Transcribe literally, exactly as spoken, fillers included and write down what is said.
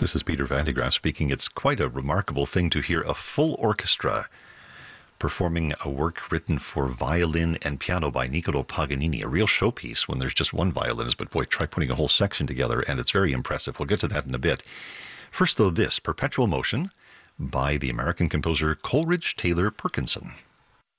This is Peter Van de Graaff speaking. It's quite a remarkable thing to hear a full orchestra performing a work written for violin and piano by Niccolò Paganini, a real showpiece when there's just one violinist, but boy, try putting a whole section together, and it's very impressive. We'll get to that in a bit. First, though, this, Perpetual Motion by the American composer Coleridge Taylor Perkinson.